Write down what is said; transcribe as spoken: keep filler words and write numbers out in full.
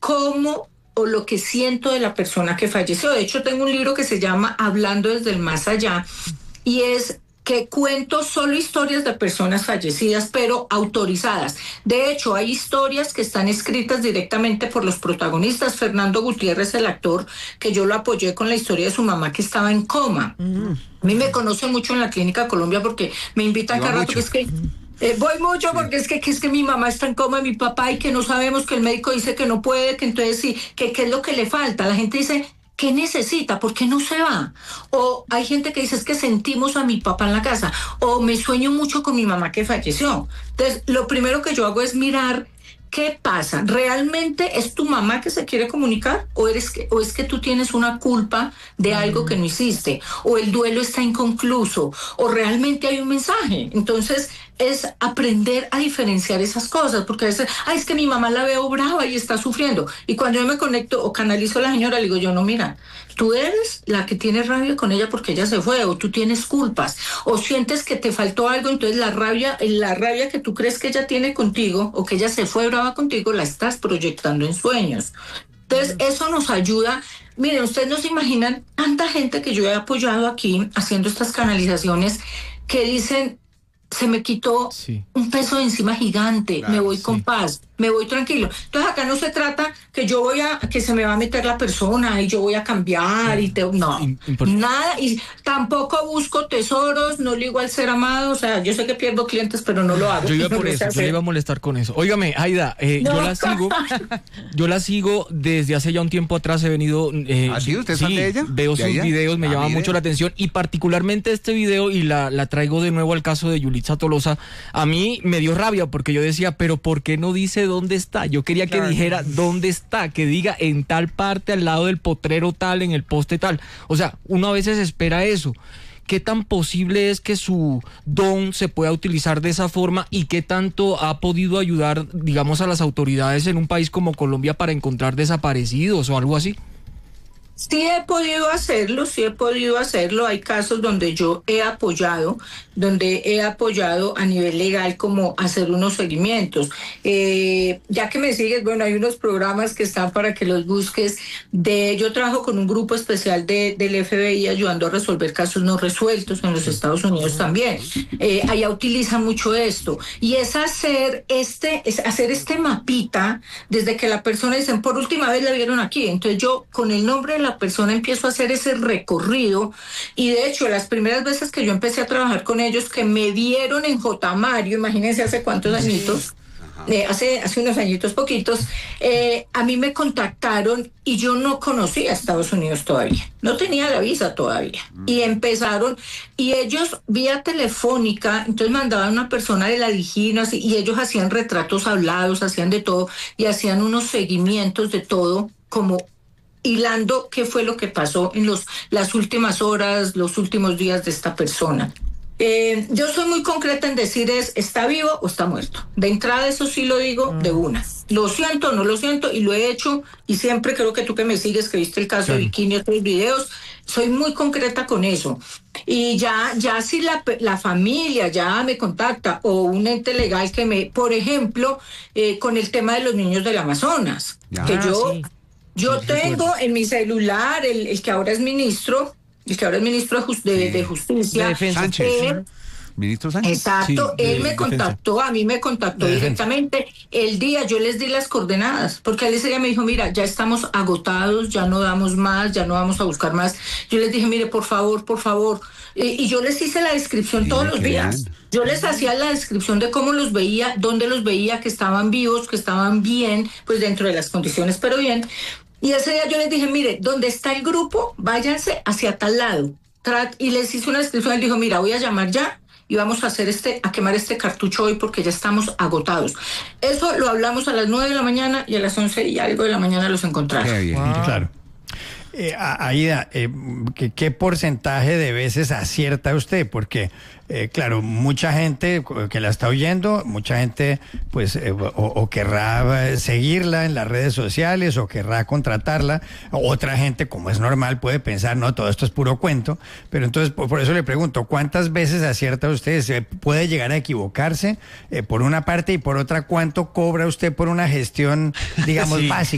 cómo o lo que siento de la persona que falleció. De hecho, tengo un libro que se llama Hablando desde el más allá, y es que cuento solo historias de personas fallecidas, pero autorizadas. De hecho, hay historias que están escritas directamente por los protagonistas. Fernando Gutiérrez, el actor, que yo lo apoyé con la historia de su mamá que estaba en coma. Mm. A mí me conoce mucho en la Clínica Colombia porque me invitan cada rato, que es que... Eh, voy mucho porque sí. es, que, que es que mi mamá está en coma, mi papá, y que no sabemos, que el médico dice que no puede, que entonces sí, que qué es lo que le falta. La gente dice... ¿Qué necesita? ¿Por qué no se va? O hay gente que dice, es que sentimos a mi papá en la casa, o me sueño mucho con mi mamá que falleció. Entonces, lo primero que yo hago es mirar qué pasa. ¿Realmente es tu mamá que se quiere comunicar? ¿O, eres que, o es que tú tienes una culpa de algo que no hiciste? ¿O el duelo está inconcluso? ¿O realmente hay un mensaje? Entonces, es aprender a diferenciar esas cosas, porque a veces, ay, es que mi mamá la veo brava y está sufriendo. Y cuando yo me conecto o canalizo a la señora, le digo yo, no, mira, tú eres la que tiene rabia con ella porque ella se fue, o tú tienes culpas, o sientes que te faltó algo, entonces la rabia, la rabia que tú crees que ella tiene contigo, o que ella se fue brava contigo, la estás proyectando en sueños. Entonces, eso nos ayuda. Miren, ustedes no se imaginan tanta gente que yo he apoyado aquí haciendo estas canalizaciones que dicen, se me quitó sí. un peso de encima gigante, claro, me voy sí. con paz, me voy tranquilo. Entonces acá no se trata que yo voy a, que se me va a meter la persona y yo voy a cambiar y te, no, Import- nada, y tampoco busco tesoros, no le digo al ser amado, o sea, yo sé que pierdo clientes, pero no lo hago. Yo iba por eso, yo le iba a molestar con eso. Óigame, Aida, eh, no. yo la sigo, yo la sigo desde hace ya un tiempo atrás, he venido... Eh, ¿Ah, sí? ¿Usted es sí, fan de ella? Veo ¿De sus ella? videos, me ah, llama mire. mucho la atención, y particularmente este video, y la, la traigo de nuevo al caso de Yulitza Tolosa. A mí me dio rabia porque yo decía, pero ¿por qué no dice dónde está? Yo quería que claro. dijera dónde está, que diga en tal parte, al lado del potrero tal, en el poste tal. O sea, uno a veces espera eso. ¿Qué tan posible es que su don se pueda utilizar de esa forma y qué tanto ha podido ayudar, digamos, a las autoridades en un país como Colombia para encontrar desaparecidos o algo así? Sí he podido hacerlo, sí he podido hacerlo. Hay casos donde yo he apoyado, donde he apoyado a nivel legal como hacer unos seguimientos. Eh, ya que me sigues, bueno, hay unos programas que están para que los busques. De, yo trabajo con un grupo especial de, del F B I ayudando a resolver casos no resueltos en los Estados Unidos también. Eh, allá utilizan mucho esto. Y es hacer este, es hacer este mapita desde que la persona dicen, por última vez la vieron aquí. Entonces yo con el nombre de la persona empiezo a hacer ese recorrido, y de hecho las primeras veces que yo empecé a trabajar con ellos, que me dieron en J. Mario, imagínense hace cuántos añitos, eh, hace, hace unos añitos poquitos, eh, a mí me contactaron y yo no conocía a Estados Unidos todavía, no tenía la visa todavía, y empezaron, y ellos vía telefónica, entonces mandaban una persona de la Dijín, y ellos hacían retratos hablados, hacían de todo, y hacían unos seguimientos de todo, como hilando qué fue lo que pasó en los, las últimas horas, los últimos días de esta persona. Eh, yo soy muy concreta en decir es, ¿está vivo o está muerto? De entrada eso sí lo digo mm. de una. Lo siento, no lo siento, y lo he hecho, y siempre creo que tú que me sigues, que viste el caso sí. de Bikini, otros videos, soy muy concreta con eso. Y ya, ya si la, la familia ya me contacta, o un ente legal que me, por ejemplo, eh, con el tema de los niños del Amazonas, ya. que yo... Sí. Yo tengo en mi celular el, el que ahora es ministro, el que ahora es ministro de, just, de, sí. de Justicia. De defensa. Sánchez. Él, ministro Sánchez. Exacto, sí, él de, me contactó, defensa. a mí me contactó de directamente defensa. El día, yo les di las coordenadas, porque él ese día me dijo, mira, ya estamos agotados, ya no damos más, ya no vamos a buscar más. Yo les dije, mire, por favor, por favor. Y, y yo les hice la descripción sí, todos los días. Dan. Yo les hacía la descripción de cómo los veía, dónde los veía, que estaban vivos, que estaban bien, pues dentro de las condiciones, pero bien. Y ese día yo les dije, mire, ¿dónde está el grupo? Váyanse hacia tal lado. Y les hice una descripción, él dijo, mira, voy a llamar ya y vamos a hacer este, a quemar este cartucho hoy porque ya estamos agotados. Eso lo hablamos a las nueve de la mañana y a las once y algo de la mañana los encontraron. Qué bien. Wow. Claro. Eh, Aida, eh, ¿qué, ¿qué porcentaje de veces acierta usted? Porque, eh, claro, mucha gente que la está oyendo, mucha gente pues eh, o, o querrá seguirla en las redes sociales o querrá contratarla. Otra gente, como es normal, puede pensar, no, todo esto es puro cuento. Pero entonces, por, por eso le pregunto, ¿cuántas veces acierta usted? ¿Se puede llegar a equivocarse eh, por una parte y por otra, cuánto cobra usted por una gestión, digamos, sí. básica?